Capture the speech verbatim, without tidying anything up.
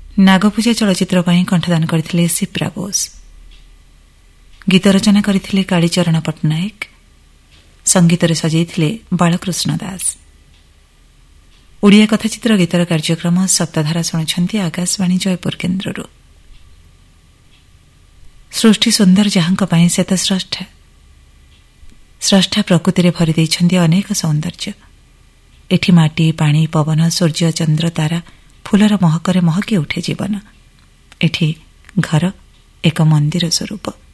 ନାଗପୂଜା ଚଳଚ୍ଚିତ୍ର ପାଇଁ କଣ୍ଠଦାନ କରିଥିଲେ ସିପ୍ରା ବୋଷ। ଗୀତ ରଚନା କରିଥିଲେ କାଳୀଚରଣ ପଟ୍ଟନାୟକ। ସଙ୍ଗୀତରେ ସଜାଇଥିଲେ ବାଳକୃଷ୍ଣ ଦାସ। ଓଡ଼ିଆ କଥାଚିତ୍ର ଗୀତର କାର୍ଯ୍ୟକ୍ରମ ସପ୍ତଧାରା ଶୁଣୁଛନ୍ତି ଆକାଶବାଣୀ ଜୟପୁର କେନ୍ଦ୍ରରୁ। ସୃଷ୍ଟି ସୁନ୍ଦର ଯାହାଙ୍କ ପାଇଁ ସେ ତ ସ୍ରଷ୍ଟା। ସ୍ରଷ୍ଟା ପ୍ରକୃତିରେ ଭରି ଦେଇଛନ୍ତି ଅନେକ ସୌନ୍ଦର୍ଯ୍ୟ। ଏଠି ମାଟି, ପାଣି, ପବନ, ସୂର୍ଯ୍ୟ, ଚନ୍ଦ୍ର, ତାରା, ଫୁଲର ମହକରେ ମହକି ଉଠେ ଜୀବନ। ଏଠି ଘର ଏକ ମନ୍ଦିର ସ୍ୱରୂପ।